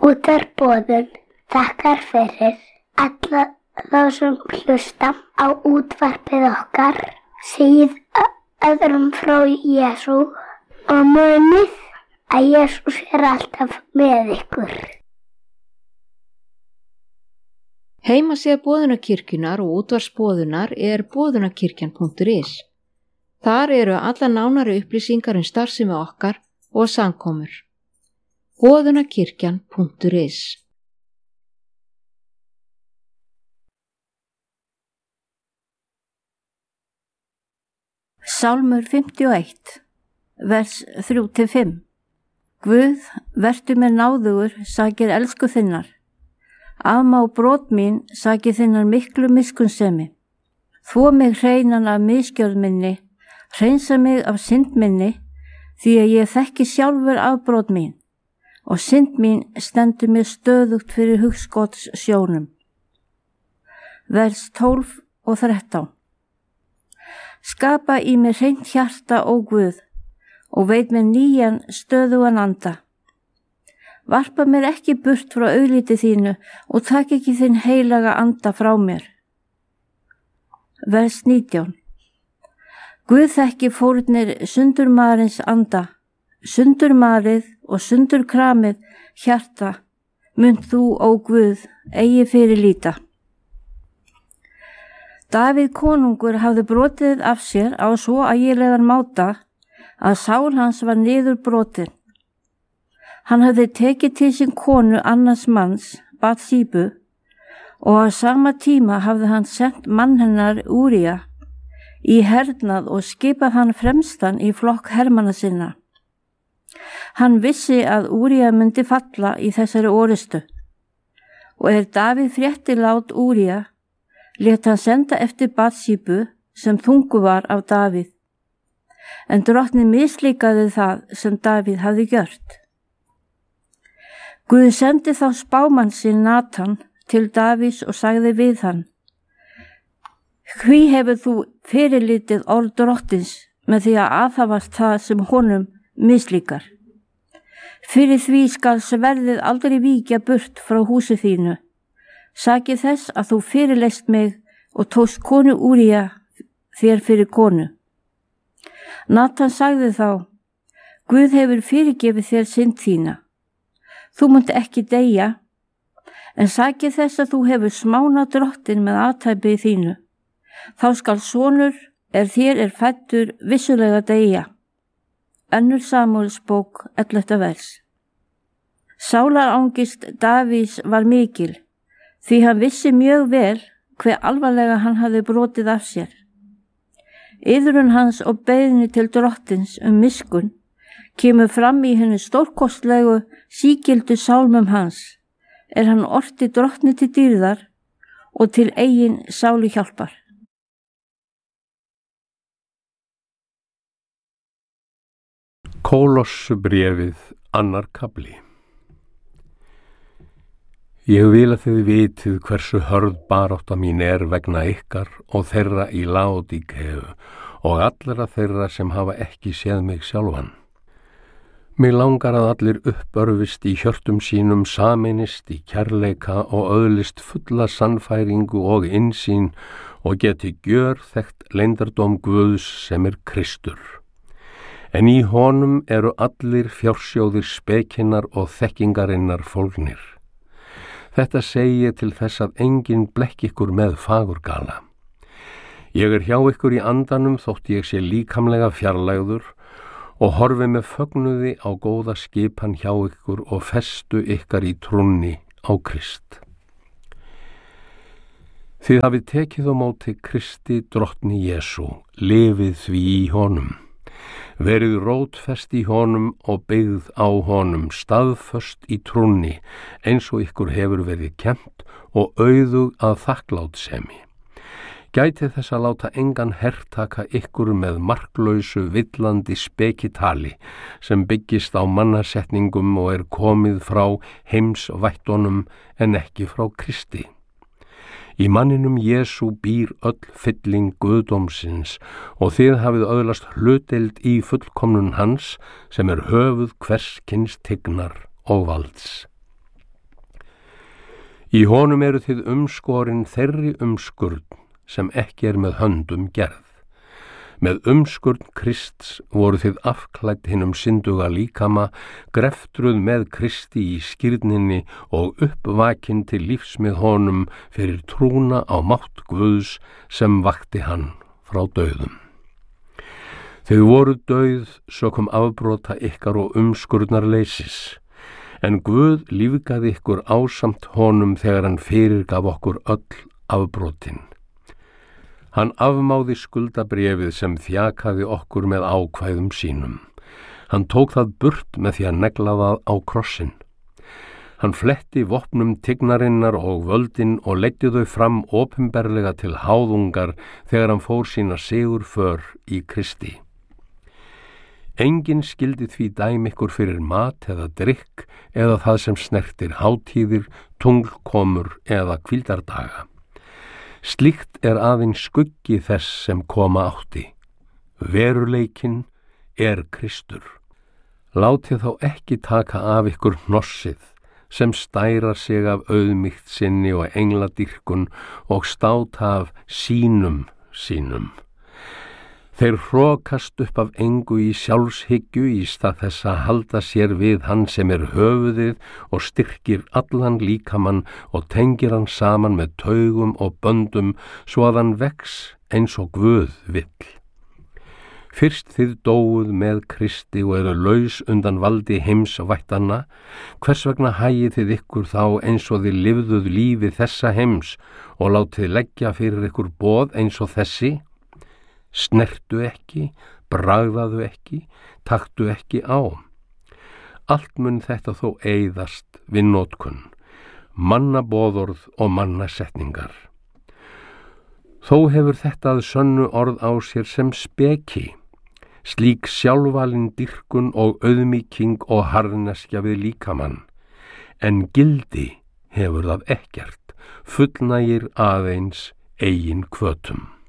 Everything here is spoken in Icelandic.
Útvarpsboðun þakkar fyrir alla þá sem hlusta á útvarpið okkar, segið öðrum frá Jesú og munið að Jesús alltaf með ykkur. Heimasíða Boðunarkirkjunnar og útvarpsboðunar boðunarkirkjan.is. Þar eru alla nánari upplýsingar starfsemi okkar og samkomur. Boðunarkirkjan.is. Sálmur 51, vers 3-5. Guð, vertu mér náðugur, sakir elsku þinnar. Afmá brot mín, sakir þinnar miklu miskunnsemi. Þvo mig hreinan af misgjörð minni, hreinsa mig af synd minni, því að ég þekki sjálfur afbrot mín og synd mín stendur mér stöðugt fyrir hugskots sjónum. Vers 12 og 13. Skapa í mér hreint hjarta, ó Guð, og veit mér nýjan stöðugan anda. Varpa mér ekki burt frá augliti þínu og tak ekki þinn heilaga anda frá mér. Vers 19. Guð þekki fórnir sundurmarins anda, sundurmarið og sundurkramið hjarta, munt þú, ó Guð, eigi fyrir líta. Davíð konungur hafði brotið af sér á svo ægilegan máta að sál hans var niður brotin. Hann hafði tekið til sín konu annars manns, Batsíbu, og á sama tíma hafði hann sent mann hennar Úría í hernað og skipað hann fremstan í flokk hermanna sinna. Hann vissi að Úría myndi falla í þessari orustu og Davíð frétti lát Úría, lét hann senda eftir Batsíbu sem þungu var af Davíð, en drottni mislíkaði það sem Davíð hafði gjört. Guð sendi þá spámann sinn Natan til Davíðs og sagði við hann: Hví hefur þú fyrirlitið orð drottins með því að aðhafast það sem honum mislíkar? Fyrir því skal sverðið aldrei víkja burt frá húsi þínu. Sakið þess að þú fyrirleist mig og tókst konu Úría þér fyrir konu. Natan sagði þá: Guð hefur fyrirgefið þér synd þína. Þú munt ekki deyja, en sakið þess að þú hefur smána drottin með athæpi þínu. Þá skal sonur þér fæddur vissulega deyja. 2 Samúelsbók 11. vers. Sálarangist Davíðs var mikil, því hann vissi mjög vel hve alvarlega hann hafði brotið af sér. Iðrun hans og beiðni til drottins miskunn kemur fram í henni stórkostlegu sígildu sálmum hans, hann orti drottni til dýrðar og til eigin sálu hjálpar. Kólossubréfið, 2. kafli. Ég vil að þið vitið hversu hörð barátta mín vegna ykkar og þeirra í Laódíkeu og allra þeirra sem hafa ekki séð mig sjálfan. Mig langar að allir uppörfist í hjörtum sínum, sameinist í kærleika og öðlist fulla sannfæringu og innsýn og geti gjörþekkt leyndardóm Guðs sem Kristur. En í honum eru allir fjársjóðir spekinnar og þekkingarinnar fólgnir. Þetta segi ég til þess að enginn blekki ykkur með fagurgala. Ég hjá ykkur í andanum þótt ég sé líkamlega fjarlægður og horfi með fögnuði á góða skipan hjá ykkur og festu ykkar í trúnni á Krist. Þið hafið tekið á móti Kristi drottni Jesú, lifið því í honum. Verið rótfest í honum og byggð á honum, staðföst í trúnni, eins og ykkur hefur verið kennt og auðug að þakklátsemi. Gæti þess að láta engan hertaka ykkur með marklausu villandi spekitali sem byggist á mannasetningum og komið frá heimsvættunum en ekki frá Kristi. Í manninum Jesú býr öll fylling guðdómsins og þið hafið öðlast hlutdeild í fullkomnun hans sem höfuð hvers kyns tignar og valds. Í honum eru þið umskorin þeirri umskurn sem ekki er með höndum gerð. Með umskurn Krists voru þið afklædd hinum synduga líkama, greftruð með Kristi í skírninni og uppvakin til lífs með honum fyrir trúna á mátt Guðs sem vakti hann frá dauðum. Þið voru dauð sökum afbrota ykkar og umskurnarleysis, en Guð lífgaði ykkur ásamt honum þegar hann fyrirgaf okkur öll afbrotin. Hann afmáði skuldabréfið sem þjakaði okkur með ákvæðum sínum. Hann tók það burt með því að negla það á krossin. Hann fletti vopnum tignarinnar og völdin og leiddi þau fram opinberlega til háðungar þegar hann fór sína sigurför í Kristi. Enginn skildi því dæmi ykkur fyrir mat eða drykk eða það sem snertir hátíðir, tunglkomur eða hvíldardaga. Slíkt er aðeins skuggi þess sem koma átti. Veruleikinn er Kristur. Látið þá ekki taka af ykkur hnossið sem stærar sig af auðmýkt sinni og engladýrkun og státa af sínum. Þeir hrokast upp af engu í sjálfshyggju í stað þess að halda sér við hann sem er höfuðið og styrkir allan líkamann og tengir hann saman með taugum og böndum svo að hann vex eins og Guð vill. Fyrst þið dóuð með Kristi og eru laus undan valdi heimsvættanna, hvers vegna hagið þið ykkur þá eins og þið lifðuð lífi þessa heims og látið leggja fyrir ykkur boð eins og þessi? Snertu ekki, bragðaðu ekki, taktu ekki á. Allt mun þetta þó eyðast við notkun, mannaboðorð og mannasetningar. Þó hefur þetta að sönnu orð á sér sem speki, slík sjálfvalin dýrkun og auðmýking og harðneskja við líkamann, en gildi hefur það ekkert, fullnægir aðeins eigin hvötum.